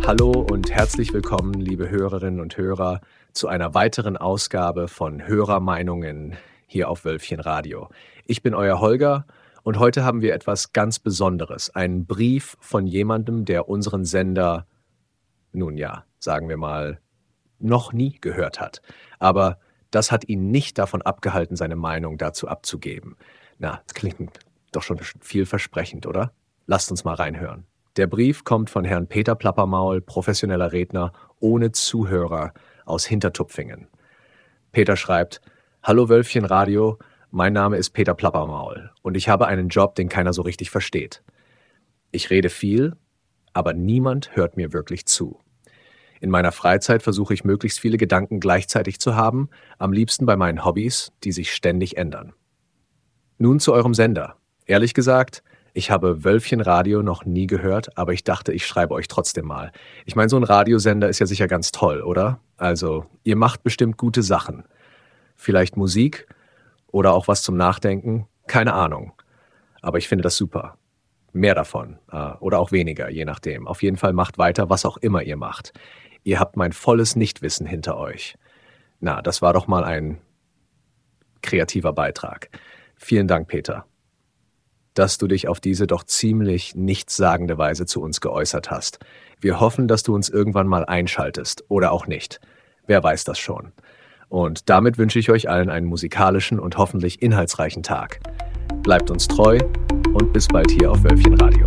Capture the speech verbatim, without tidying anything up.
Hallo und herzlich willkommen, liebe Hörerinnen und Hörer, zu einer weiteren Ausgabe von Hörermeinungen hier auf Wölfchen Radio. Ich bin euer Holger und heute haben wir etwas ganz Besonderes, einen Brief von jemandem, der unseren Sender, nun ja, sagen wir mal, noch nie gehört hat. Aber das hat ihn nicht davon abgehalten, seine Meinung dazu abzugeben. Na, das klingt doch schon vielversprechend, oder? Lasst uns mal reinhören. Der Brief kommt von Herrn Peter Plappermaul, professioneller Redner, ohne Zuhörer aus Hintertupfingen. Peter schreibt: Hallo Wölfchen Radio, mein Name ist Peter Plappermaul und ich habe einen Job, den keiner so richtig versteht. Ich rede viel, aber niemand hört mir wirklich zu. In meiner Freizeit versuche ich möglichst viele Gedanken gleichzeitig zu haben, am liebsten bei meinen Hobbys, die sich ständig ändern. Nun zu eurem Sender. Ehrlich gesagt, ich habe Wölfchen Radio noch nie gehört, aber ich dachte, ich schreibe euch trotzdem mal. Ich meine, so ein Radiosender ist ja sicher ganz toll, oder? Also, ihr macht bestimmt gute Sachen. Vielleicht Musik oder auch was zum Nachdenken, keine Ahnung. Aber ich finde das super. Mehr davon äh, oder auch weniger, je nachdem. Auf jeden Fall macht weiter, was auch immer ihr macht. Ihr habt mein volles Nichtwissen hinter euch. Na, das war doch mal ein kreativer Beitrag. Vielen Dank, Peter, dass du dich auf diese doch ziemlich nichtssagende Weise zu uns geäußert hast. Wir hoffen, dass du uns irgendwann mal einschaltest oder auch nicht. Wer weiß das schon. Und damit wünsche ich euch allen einen musikalischen und hoffentlich inhaltsreichen Tag. Bleibt uns treu und bis bald hier auf Wölfchen Radio.